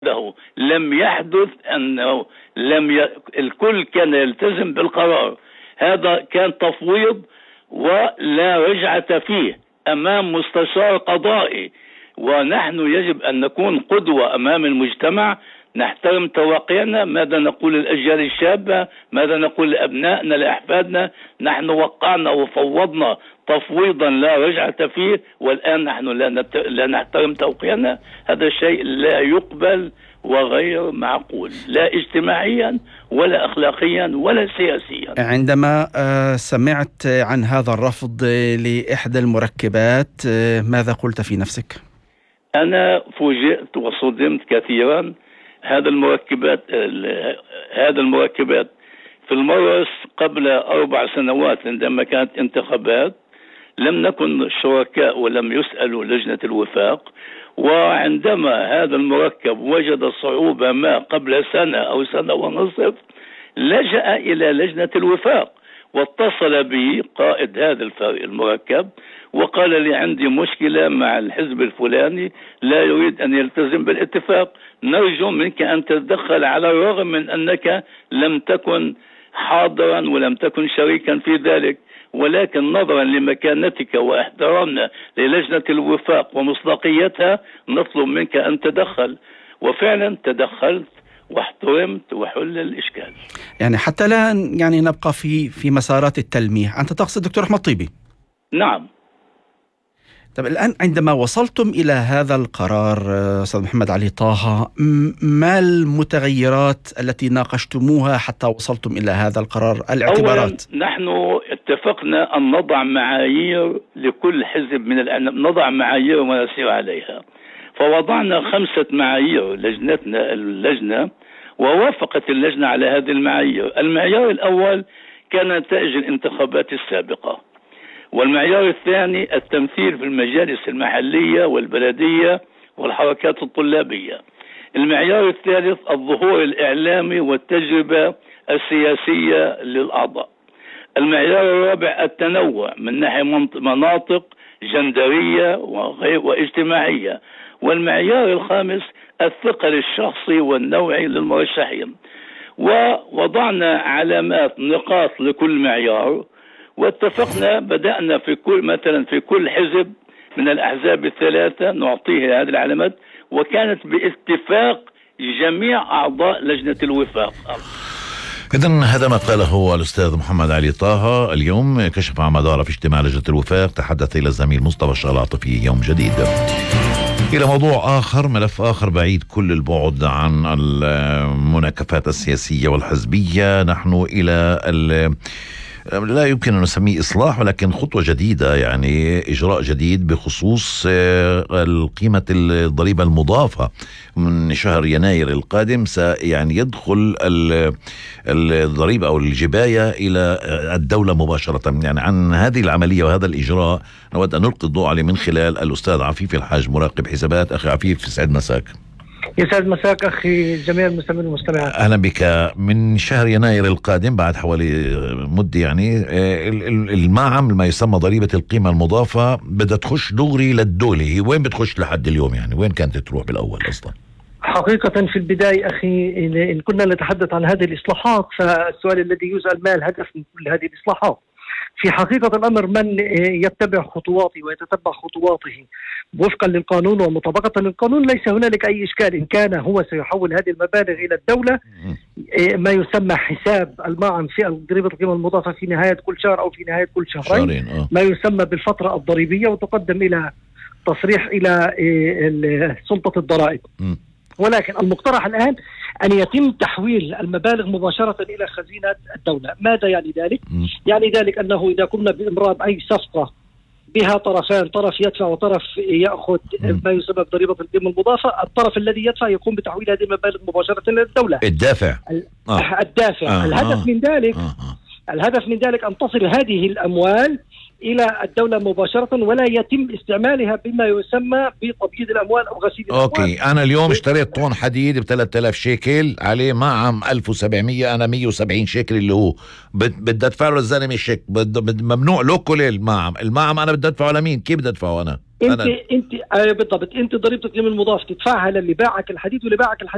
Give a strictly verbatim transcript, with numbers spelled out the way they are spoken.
وحده لم يحدث أنه لم ي... الكل كان يلتزم بالقرار. هذا كان تفويض ولا رجعة فيه أمام مستشار قضائي، ونحن يجب أن نكون قدوة أمام المجتمع، نحترم تواقعنا. ماذا نقول للأجيال الشابة؟ ماذا نقول لأبنائنا لأحفادنا؟ نحن وقعنا وفوضنا تفويضا لا رجعة فيه، والآن نحن لا, نت... لا نحترم توقيعنا. هذا شيء لا يقبل وغير معقول، لا اجتماعيا ولا أخلاقيا ولا سياسيا. عندما سمعت عن هذا الرفض لإحدى المركبات ماذا قلت في نفسك؟ أنا فوجئت وصدمت كثيرا. هذا المركبات هذا المركبات في المرس قبل أربع سنوات عندما كانت انتخابات لم نكن شركاء ولم يسألوا لجنة الوفاق، وعندما هذا المركب وجد صعوبة ما قبل سنة أو سنة ونصف لجأ إلى لجنة الوفاق، واتصل بي قائد هذا المركب وقال لي عندي مشكلة مع الحزب الفلاني لا يريد أن يلتزم بالاتفاق، نرجو منك أن تتدخل على الرغم من أنك لم تكن حاضرا ولم تكن شريكا في ذلك، ولكن نظرا لمكانتك واحترامنا للجنة الوفاق ومصداقيتها نطلب منك أن تدخل. وفعلا تدخلت واحترمت وحل الإشكال. يعني حتى لا يعني نبقى في في مسارات التلميح، أنت تقصد دكتور أحمد طيبي؟ نعم. طب الآن عندما وصلتم إلى هذا القرار أستاذ محمد علي طه، ما المتغيرات التي ناقشتموها حتى وصلتم إلى هذا القرار؟ الاعتبارات. أولا نحن اتفقنا أن نضع معايير لكل حزب من الأحزاب، نضع معايير ونسير عليها، فوضعنا خمسة معايير لجنتنا اللجنة ووافقت اللجنة على هذه المعايير. المعيار الأول كان نتائج الانتخابات السابقة، والمعيار الثاني التمثيل في المجالس المحلية والبلدية والحركات الطلابية. المعيار الثالث الظهور الإعلامي والتجربة السياسية للأعضاء. المعيار الرابع التنوع من ناحية مناطق جندرية واجتماعية. والمعيار الخامس الثقل الشخصي والنوعي للمرشحين. ووضعنا علامات نقاط لكل معيار، واتفقنا بدأنا في كل مثلا في كل حزب من الأحزاب الثلاثة نعطيه هذه العلامات، وكانت باتفاق جميع أعضاء لجنة الوفاق. إذن هذا ما قاله الأستاذ محمد علي طه اليوم، كشف عن مدار في اجتماع لجنة الوفاق، تحدث إلى الزميل مصطفى الشلاطة في يوم جديد. إلى موضوع آخر، ملف آخر بعيد كل البعد عن المناكفات السياسية والحزبية، نحن إلى لا يمكن أن نسميه إصلاح ولكن خطوة جديدة، يعني إجراء جديد بخصوص القيمة الضريبة المضافة. من شهر يناير القادم يعني يدخل الضريبة أو الجباية إلى الدولة مباشرة. يعني عن هذه العملية وهذا الإجراء نود أن نلقي الضوء عليه من خلال الأستاذ عفيف الحاج مراقب حسابات. أخي عفيف سعد مساك. يسعد مساك أخي جميع المستمعين والمستمعات. أهلا بك. من شهر يناير القادم بعد حوالي مدة يعني المعم ما يسمى ضريبة القيمة المضافة بدها تخش دغري للدولة. وين بتخش لحد اليوم؟ يعني وين كانت تروح بالأول أصلا؟ حقيقة في البداية أخي إن كنا نتحدث عن هذه الإصلاحات فالسؤال الذي يسأل ما الهدف من كل هذه الإصلاحات؟ في حقيقة الأمر من يتبع خطواته ويتتبع خطواته وفقا للقانون ومطابقة للقانون ليس هنالك أي إشكال. إن كان هو سيحول هذه المبالغ إلى الدولة ما يسمى حساب المعن في ضريبة القيمة المضافة في نهاية كل شهر أو في نهاية كل شهرين، ما يسمى بالفترة الضريبية، وتقدم إلى تصريح إلى سلطة الضرائب. ولكن المقترح الآن أن يتم تحويل المبالغ مباشرة إلى خزينة الدولة. ماذا يعني ذلك؟ م. يعني ذلك أنه إذا قمنا بإمرار أي صفقة بها طرفان، طرف يدفع وطرف يأخذ م. ما يسمى بضريبة القيمة المضافة، الطرف الذي يدفع يقوم بتحويل هذه المبالغ مباشرة إلى الدولة. الدافع آه. الدافع آه. الهدف آه. من ذلك آه. آه. الهدف من ذلك أن تصل هذه الأموال إلى الدولة مباشرة ولا يتم استعمالها بما يسمى بتبييض الأموال أو غسيل الأموال. أوكي، أنا اليوم اشتريت طن حديد ب ثلاثة آلاف شيكل عليه معم ألف وسبعمية، أنا مية وسبعين شيكل اللي هو بدي أدفع له الزلمة الشيك، ممنوع لوكل المعم. المعم أنا بدي أدفعه لمين؟ كيف بدي أدفعه أنا؟ أنت أنا... أنت آه بالضبط، أنت ضريبة القيمة المضافة تدفعها للي باعك الحديد واللي باعك الحديد